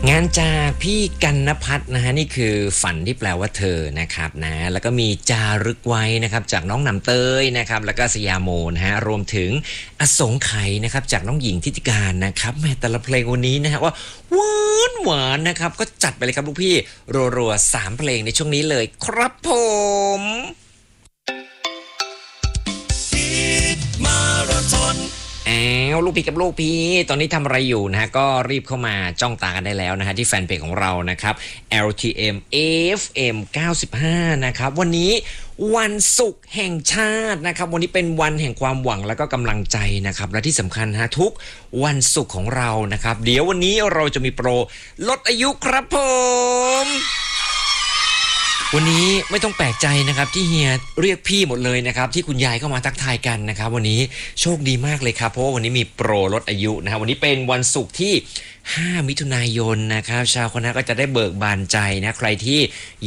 งานจากพี่กันนภัทรนะฮะนี่คือฝันที่แปลว่าเธอนะครับนะแล้วก็มีจารึกไว้นะครับจากน้องหนำเตยนะครับแล้วก็สยามโมนะฮะรวมถึงอสงไขยนะครับจากน้องหญิงทิติการนะครับแม่แต่ละเพลงวันนี้นะฮะว่าหวานนะครับก็จัดไปเลยครับลูกพี่รัวๆ3เพลงในช่วงนี้เลยครับผมอ้าวลูกพี่กับลูกพี่ตอนนี้ทำอะไรอยู่นะฮะก็รีบเข้ามาจ้องตากันได้แล้วนะฮะที่แฟนเพจของเรานะครับ LTM FM 95นะครับวันนี้วันศุกร์แห่งชาตินะครับวันนี้เป็นวันแห่งความหวังแล้วก็กำลังใจนะครับและที่สำคัญฮะทุกวันศุกร์ของเรานะครับเดี๋ยววันนี้เราจะมีโปรลดอายุครับผมวันนี้ไม่ต้องแปลกใจนะครับที่เฮียเรียกพี่หมดเลยนะครับที่คุณยายเข้ามาทักทายกันนะครับวันนี้โชคดีมากเลยครับเพราะว่าวันนี้มีโปรลดอายุนะครับวันนี้เป็นวันศุกร์ที่5 มิถุนายนนะครับชาวคณะก็จะได้เบิกบานใจนะใครที่